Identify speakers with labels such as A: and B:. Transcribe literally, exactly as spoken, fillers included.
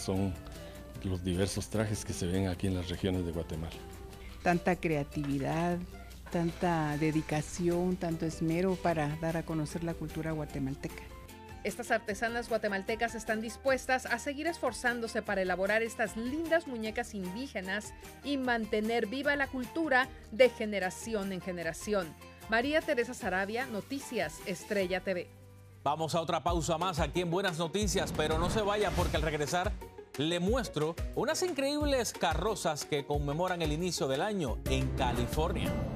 A: son los diversos trajes que se ven aquí en las regiones de Guatemala.
B: Tanta creatividad, tanta dedicación, tanto esmero para dar a conocer la cultura guatemalteca.
C: Estas artesanas guatemaltecas están dispuestas a seguir esforzándose para elaborar estas lindas muñecas indígenas y mantener viva la cultura de generación en generación. María Teresa Saravia, Noticias Estrella T V.
D: Vamos a otra pausa más aquí en Buenas Noticias, pero no se vaya porque al regresar le muestro unas increíbles carrozas que conmemoran el inicio del año en California.